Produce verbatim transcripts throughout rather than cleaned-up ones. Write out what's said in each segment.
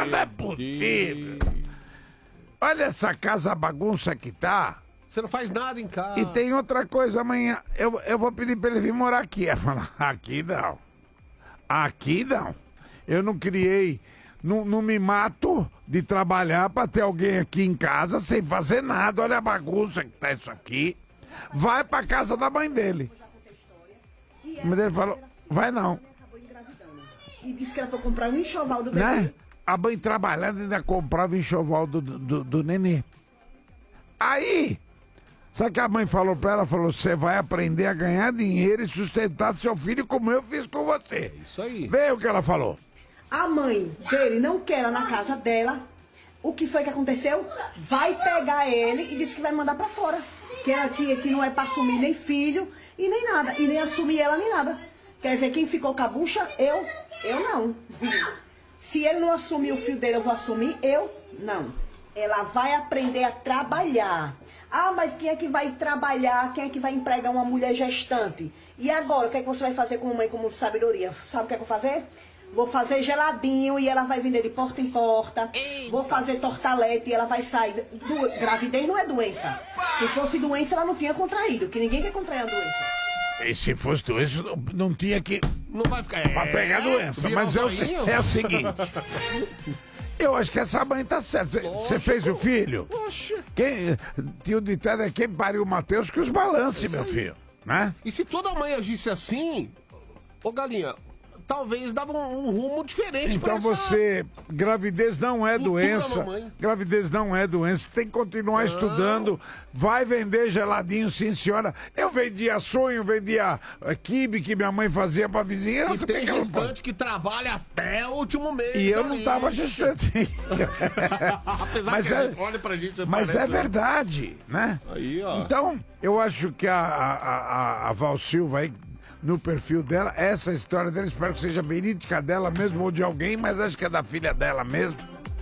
Mas não é possível. Olha essa casa, a bagunça que tá. Você não faz nada em casa. E tem outra coisa, amanhã eu, eu vou pedir pra ele vir morar aqui. Ela fala, aqui não. Aqui não. Eu não criei, não, não me mato de trabalhar pra ter alguém aqui em casa sem fazer nada. Olha a bagunça que tá isso aqui. Vai pra casa da mãe dele. A mãe dele falou, vai não. E disse que era pra comprar um enxoval do bebê. Né? A mãe trabalhando ainda comprava enxoval do, do, do nenê. Aí... Sabe o que a mãe falou pra ela? Falou, você vai aprender a ganhar dinheiro e sustentar seu filho como eu fiz com você. É isso aí. Vê o que ela falou. A mãe dele não quer ela na casa dela. O que foi que aconteceu? Vai pegar ele e disse que vai mandar pra fora. Que aqui, aqui não é pra assumir nem filho e nem nada. E nem assumir ela nem nada. Quer dizer, quem ficou com a bucha? Eu. Eu não. Se ele não assumir o filho dele, eu vou assumir? Eu não. Ela vai aprender a trabalhar. Ah, mas quem é que vai trabalhar? Quem é que vai empregar uma mulher gestante? E agora, o que é que você vai fazer com a mãe como sabedoria? Sabe o que é que eu vou fazer? Vou fazer geladinho e ela vai vender de porta em porta. Eita. Vou fazer tortalete e ela vai sair. Do... Gravidez não é doença. Se fosse doença, ela não tinha contraído, que ninguém quer contrair a doença. E se fosse doença, não, não tinha que... Não vai ficar... Pra é... pegar doença. Mas é o, é o seguinte... Eu acho que essa mãe tá certa. Você fez o filho? Oxe. Quem, tio ditado é quem pariu o Mateus que os balance, meu filho. Né? E se toda mãe agisse assim, ô Galinha, talvez dava um, um rumo diferente então pra essa... você, gravidez não é Futura doença, mamãe. gravidez não é doença, tem que continuar não. estudando, vai vender geladinho, sim senhora. Eu vendia sonho, vendia uh, quibe que minha mãe fazia pra vizinhança. E tem gestante que trabalha até o último mês. E eu aí. não tava gestante. Apesar mas que é, olha pra gente, mas é verdade, né? Aí, ó. Então, eu acho que a, a, a, a Val Silva aí, no perfil dela, essa história dela, espero que seja verídica dela mesmo ou de alguém, mas acho que é da filha dela mesmo.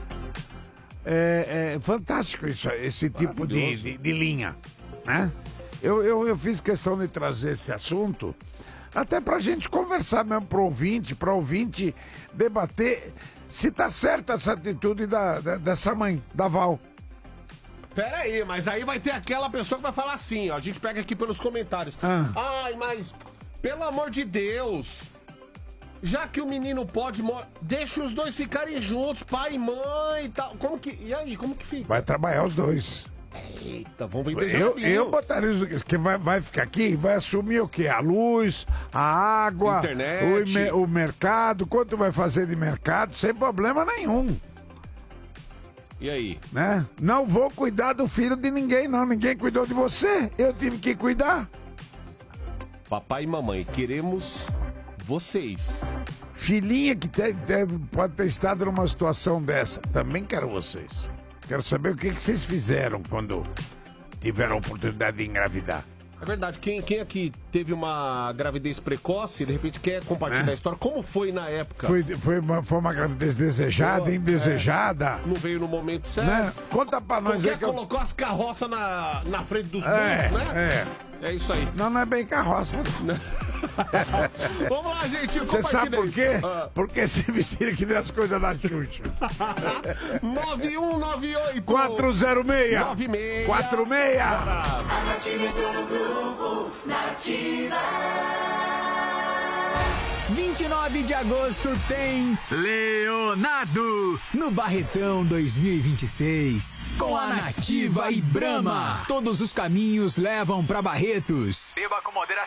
É, é fantástico isso, esse tipo de, de, de linha, né? Eu, eu, eu fiz questão de trazer esse assunto até pra gente conversar mesmo pro ouvinte, pra ouvinte debater se tá certa essa atitude da, da, dessa mãe, da Val. Pera aí, mas aí vai ter aquela pessoa que vai falar assim, ó, a gente pega aqui pelos comentários. Ah. Ai, mas... Pelo amor de Deus, já que o menino pode, deixa os dois ficarem juntos, pai e mãe e tal. Como que, e aí, como que fica? Vai trabalhar os dois. Eita, vamos vender eu, eu botaria isso, que vai, vai ficar aqui, vai assumir o quê? A luz, a água, internet, o, o mercado, quanto vai fazer de mercado, sem problema nenhum. E aí? Né? Não vou cuidar do filho de ninguém, não. Ninguém cuidou de você, eu tive que cuidar. Papai e mamãe, queremos vocês. Filhinha que te, deve, pode ter estado numa situação dessa, também quero vocês. Quero saber o que, que vocês fizeram quando tiveram a oportunidade de engravidar. É verdade, quem, quem aqui teve uma gravidez precoce, de repente quer compartilhar é. a história, como foi na época? Foi, foi, uma, foi uma gravidez desejada, Boa, indesejada. É, não veio no momento certo. Né? Conta pra nós aí. Que colocou eu... as carroças na, na frente dos é, burros, né? É. É isso aí. Não, não é bem carroça. Vamos lá, gente. Você sabe por quê? Ah. Porque se vestir que nem as coisas da Xuxa. nove um nove oito quatro zero seis nove seis quatro seis. A Nativa entrou no grupo Nativa. vinte e nove de agosto tem Leonardo no Barretão dois mil e vinte e seis com a Nativa e Brahma. Todos os caminhos levam pra Barretos. Beba com moderação.